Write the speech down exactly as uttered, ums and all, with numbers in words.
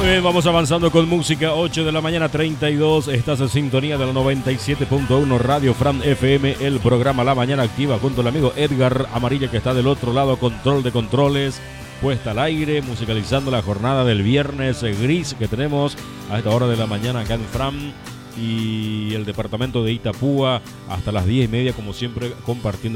Muy bien, vamos avanzando con música. ocho de la mañana, treinta y dos. Estás en sintonía de la noventa y siete punto uno Radio Fran F M, el programa La Mañana Activa, junto al amigo Edgar Amarilla, que está del otro lado, control de controles, puesta al aire, musicalizando la jornada del viernes gris que tenemos a esta hora de la mañana acá en Fran y el departamento de Itapúa hasta las diez y media, como siempre, compartiendo